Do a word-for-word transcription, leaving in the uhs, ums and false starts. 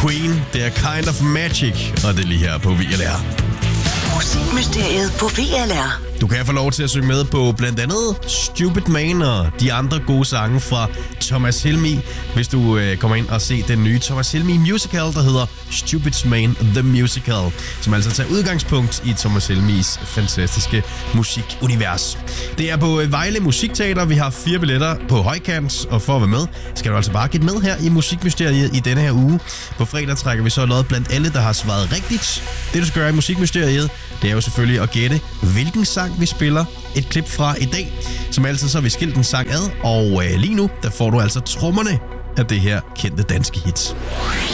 Queen, det er Kind of Magic, og det er lige her på V L R. Musikmysteriet på V L R. Du kan få lov til at synge med på blandt andet Stupid Man og de andre gode sange fra Thomas Helmig, hvis du øh, kommer ind og ser den nye Thomas Helmig musical, der hedder Stupid Man The Musical, som altså tager udgangspunkt i Thomas Helmigs fantastiske musikunivers. Det er på Vejle Musikteater. Vi har fire billetter på højkant, og for at være med, skal du altså bare get med her i Musikmysteriet i denne her uge. På fredag trækker vi så lod blandt alle, der har svaret rigtigt. Det du skal gøre i Musikmysteriet, det er jo selvfølgelig at gætte, hvilken sang vi spiller et klip fra i dag. Som altid så har vi skilt en sang ad, og øh, lige nu, der får du altså trommerne af det her kendte danske hit.